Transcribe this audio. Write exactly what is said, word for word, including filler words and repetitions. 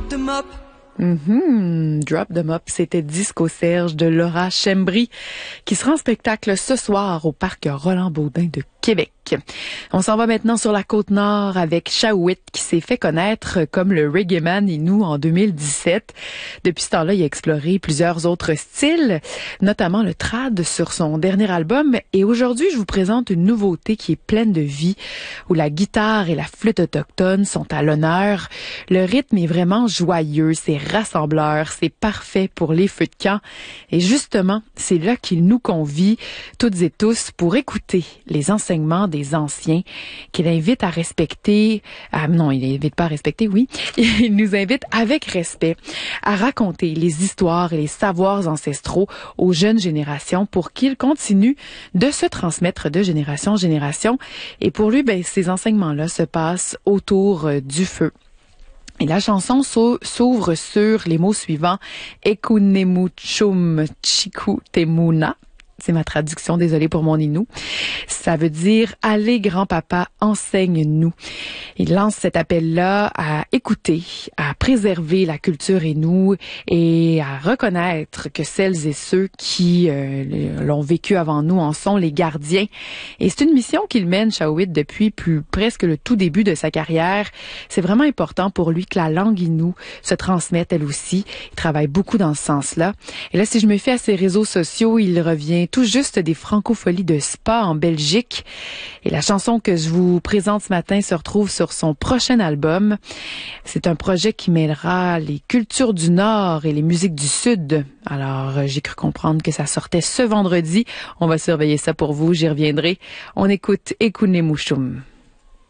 them up. Mm-hmm. Drop them up, c'était Disco Serge de Laura Chembry qui sera en spectacle ce soir au parc Roland-Baudin de Québec. On s'en va maintenant sur la Côte-Nord avec Shaouit qui s'est fait connaître comme le reggae man Innu en deux mille dix-sept. Depuis ce temps-là, il a exploré plusieurs autres styles, notamment le trad sur son dernier album. Et aujourd'hui, je vous présente une nouveauté qui est pleine de vie, où la guitare et la flûte autochtone sont à l'honneur. Le rythme est vraiment joyeux, c'est rassembleur, c'est parfait pour les feux de camp. Et justement, c'est là qu'il nous convie, toutes et tous, pour écouter les enseignements des anciens, qu'il invite à respecter, à, non, il n'invite pas à respecter, oui, il nous invite avec respect à raconter les histoires et les savoirs ancestraux aux jeunes générations pour qu'ils continuent de se transmettre de génération en génération. Et pour lui, ben, ces enseignements-là se passent autour euh, du feu. Et la chanson s'ouvre sur les mots suivants. Ekunemuchum chiku temuna. C'est ma traduction, désolée pour mon Innu. Ça veut dire « Allez, grand-papa, enseigne-nous ». Il lance cet appel-là à écouter, à préserver la culture Innu et à reconnaître que celles et ceux qui euh, l'ont vécu avant nous en sont les gardiens. Et c'est une mission qu'il mène, Shaouit, depuis plus presque le tout début de sa carrière. C'est vraiment important pour lui que la langue Innu se transmette elle aussi. Il travaille beaucoup dans ce sens-là. Et là, si je me fie à ses réseaux sociaux, il revient tout juste des francopholies de Spa en Belgique. Et la chanson que je vous présente ce matin se retrouve sur son prochain album. C'est un projet qui mêlera les cultures du Nord et les musiques du Sud. Alors, j'ai cru comprendre que ça sortait ce vendredi. On va surveiller ça pour vous, j'y reviendrai. On écoute Ekunemuchum.